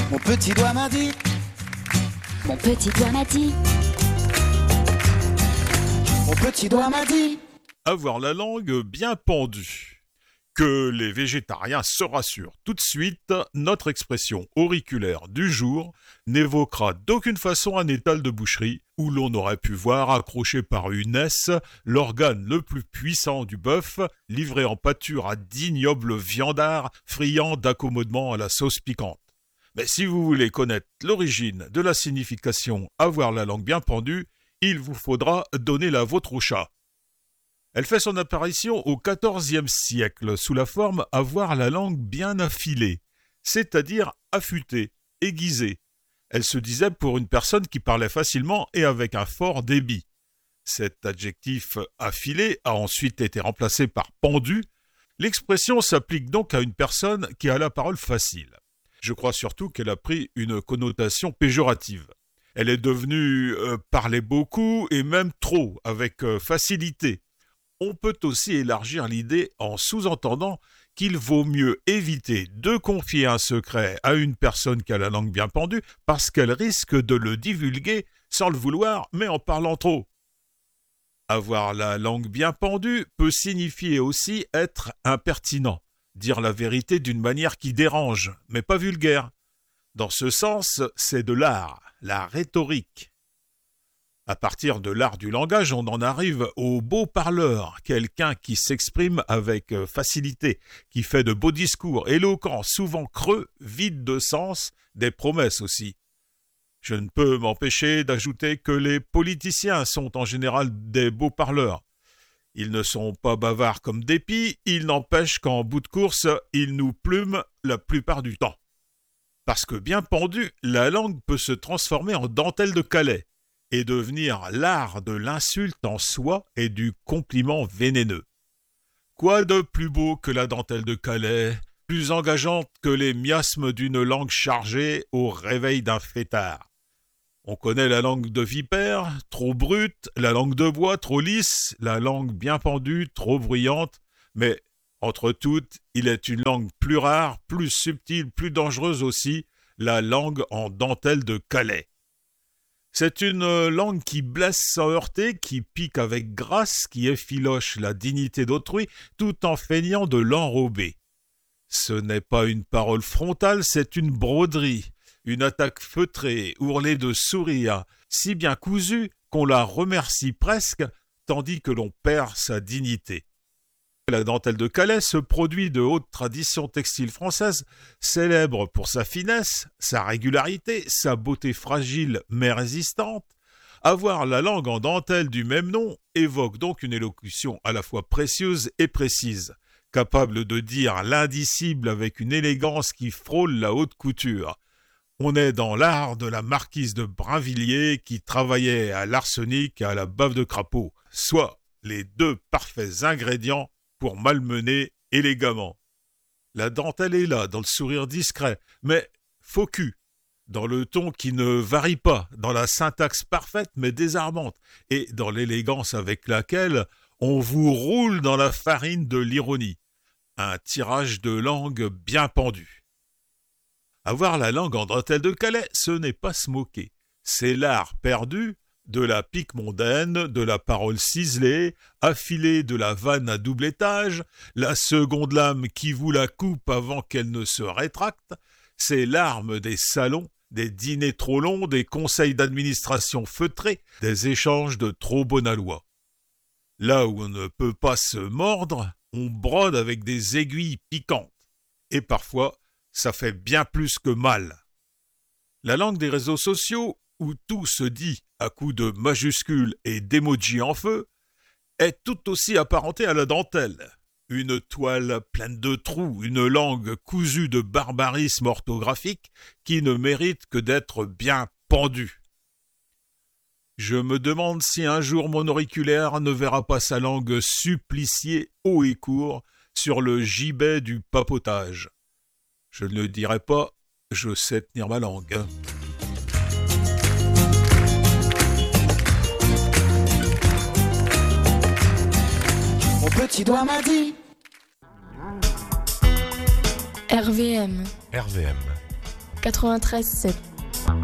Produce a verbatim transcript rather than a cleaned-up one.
Mon petit doigt m'a dit. Mon petit doigt m'a dit. Mon petit doigt m'a dit. Avoir la langue bien pendue. Que les végétariens se rassurent. Tout de suite, notre expression auriculaire du jour n'évoquera d'aucune façon un étal de boucherie où l'on aurait pu voir accroché par une aisse l'organe le plus puissant du bœuf, livré en pâture à d'ignobles viandards friands d'accommodements à la sauce piquante. Mais si vous voulez connaître l'origine de la signification « avoir la langue bien pendue », il vous faudra donner la vôtre au chat. Elle fait son apparition au quatorzième siècle sous la forme « avoir la langue bien affilée », c'est-à-dire affûtée, aiguisée. Elle se disait pour une personne qui parlait facilement et avec un fort débit. Cet adjectif « affilé » a ensuite été remplacé par « pendu ». L'expression s'applique donc à une personne qui a la parole facile. Je crois surtout qu'elle a pris une connotation péjorative. Elle est devenue euh, parler beaucoup et même trop, avec euh, facilité. On peut aussi élargir l'idée en sous-entendant qu'il vaut mieux éviter de confier un secret à une personne qui a la langue bien pendue parce qu'elle risque de le divulguer sans le vouloir, mais en parlant trop. Avoir la langue bien pendue peut signifier aussi être impertinent, dire la vérité d'une manière qui dérange, mais pas vulgaire. Dans ce sens, c'est de l'art, la rhétorique. À partir de l'art du langage, on en arrive au beau parleur, quelqu'un qui s'exprime avec facilité, qui fait de beaux discours, éloquents, souvent creux, vides de sens, des promesses aussi. Je ne peux m'empêcher d'ajouter que les politiciens sont en général des beaux parleurs. Ils ne sont pas bavards comme des pies, il n'empêche qu'en bout de course, ils nous plument la plupart du temps. Parce que bien pendue, la langue peut se transformer en dentelle de Calais et devenir l'art de l'insulte en soi et du compliment vénéneux. Quoi de plus beau que la dentelle de Calais, plus engageante que les miasmes d'une langue chargée au réveil d'un fêtard. On connaît la langue de vipère, trop brute, la langue de bois, trop lisse, la langue bien pendue, trop bruyante, mais entre toutes, il est une langue plus rare, plus subtile, plus dangereuse aussi, la langue en dentelle de Calais. C'est une langue qui blesse sans heurter, qui pique avec grâce, qui effiloche la dignité d'autrui, tout en feignant de l'enrober. Ce n'est pas une parole frontale, c'est une broderie, une attaque feutrée, ourlée de sourires, si bien cousue qu'on la remercie presque, tandis que l'on perd sa dignité. La dentelle de Calais, ce produit de haute tradition textile française, célèbre pour sa finesse, sa régularité, sa beauté fragile mais résistante. Avoir la langue en dentelle du même nom évoque donc une élocution à la fois précieuse et précise, capable de dire l'indicible avec une élégance qui frôle la haute couture. On est dans l'art de la marquise de Brinvilliers qui travaillait à l'arsenic et à la bave de crapaud, soit les deux parfaits ingrédients pour malmener élégamment. La dentelle est là, dans le sourire discret, mais faux cul, dans le ton qui ne varie pas, dans la syntaxe parfaite mais désarmante, et dans l'élégance avec laquelle on vous roule dans la farine de l'ironie. Un tirage de langue bien pendu. Avoir la langue en dentelle de Calais, ce n'est pas se moquer. C'est l'art perdu de la pique mondaine, de la parole ciselée, affilée de la vanne à double étage, la seconde lame qui vous la coupe avant qu'elle ne se rétracte, c'est l'arme des salons, des dîners trop longs, des conseils d'administration feutrés, des échanges de trop bonne aloi. Là où on ne peut pas se mordre, on brode avec des aiguilles piquantes. Et parfois, ça fait bien plus que mal. La langue des réseaux sociaux, où tout se dit à coups de majuscules et d'émojis en feu, est tout aussi apparentée à la dentelle. Une toile pleine de trous, une langue cousue de barbarisme orthographique qui ne mérite que d'être bien pendue. Je me demande si un jour mon auriculaire ne verra pas sa langue suppliciée haut et court sur le gibet du papotage. Je ne le dirai pas, je sais tenir ma langue. Mon petit doigt m'a dit. R V M. R V M, quatre-vingt-treize sept.